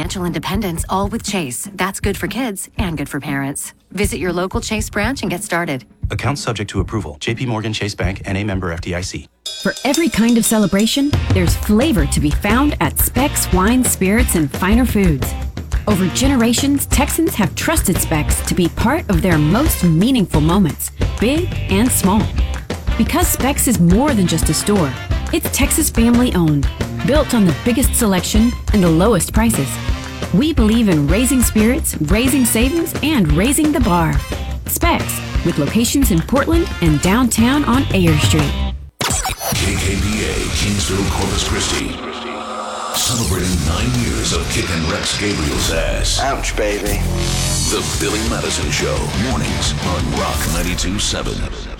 financial independence, all with Chase. That's good for kids and good for parents. Visit your local Chase branch and get started. Account subject to approval. JP Morgan Chase Bank, N.A. member FDIC. For every kind of celebration, there's flavor to be found at Specs Wine, Spirits, and Finer Foods. Over generations, Texans have trusted Specs to be part of their most meaningful moments, big and small. Because Specs is more than just a store, it's Texas family-owned, built on the biggest selection and the lowest prices. We believe in raising spirits, raising savings, and raising the bar. Specs, with locations in Portland and downtown on Ayer Street. KKPA, Kingsville, Corpus Christi. Celebrating 9 years of kicking Rex Gabriel's ass. Ouch, baby. The Billy Madison Show, mornings on Rock 92.7.